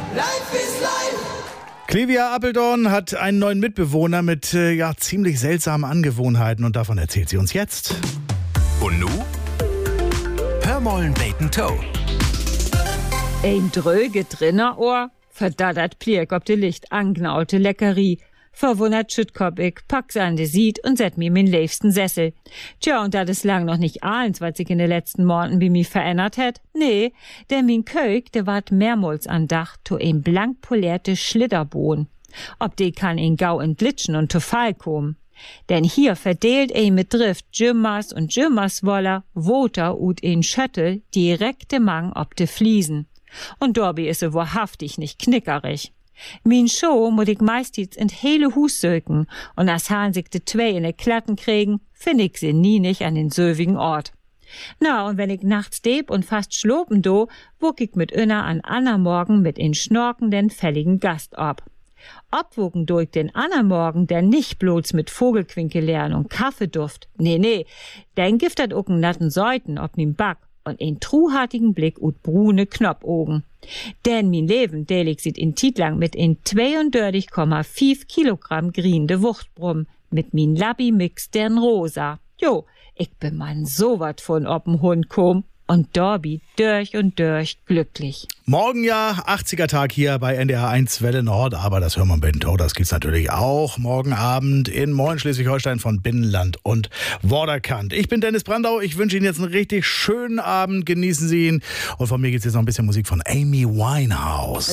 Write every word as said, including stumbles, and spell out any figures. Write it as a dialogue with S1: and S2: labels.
S1: Life is life.
S2: Clivia Apeldoorn hat einen neuen Mitbewohner mit äh, ja, ziemlich seltsamen Angewohnheiten und davon erzählt sie uns jetzt.
S3: Und nu? Hör mollen Bacon Toe.
S4: Ein dröge Drinnerohr, verdattert Pliek ob de Licht angnaute Leckerie. Verwundert schüttkop ich, pack's an de Sied und set mir min liebsten Sessel. Tja, und dat is lang noch nicht eins, was sich in de letzten Monaten wie mi verändert het. Nee, der min Köig, der ward mehrmals andacht, to ein blank polierte Schlitterbohn. Ob de kann in Gau entglitschen und to Fall kommen. Denn hier verdeelt ein mit Drift Jimmers und Jimmerswoller, Woter ut in Schöttel, direkte Mang ob de Fliesen. Und Dorbi is se wahrhaftig nicht knickerig. Min Show muss ich meistens in hele Hus söken und as han sich de zwei in de Klatten kriegen, find ich sie nie nicht an den sövigen Ort. Na, und wenn ich nachts deb und fast schlopen do, wuck ich mit Inner an Anna Morgen mit in schnorkenden, fälligen Gast ab. Obwogen durch den Anna Morgen, der nicht bloß mit Vogelquinke lernen und Kaffeeduft. Nee, nee, den giftet auch n natten Seuten ob min Back und ein truhartigen Blick ut brune Knoppogen. Denn min Leben delig sieht in Titlang mit in zweiunddreißig Komma fünf Kilogramm griende Wuchtbrumm mit min Labbi mix dern rosa. Jo, ich bin man so wat von ob'n Hund komm und Dorbi durch und durch glücklich.
S2: Morgen ja, achtziger Tag hier bei N D R eins Welle Nord, aber das Hör mal Bacon Toe, das gibt's natürlich auch morgen Abend in Moin Schleswig-Holstein von Binnenland und Vorderkant. Ich bin Dennis Brandau, ich wünsche Ihnen jetzt einen richtig schönen Abend, genießen Sie ihn und von mir gibt's jetzt noch ein bisschen Musik von Amy Winehouse.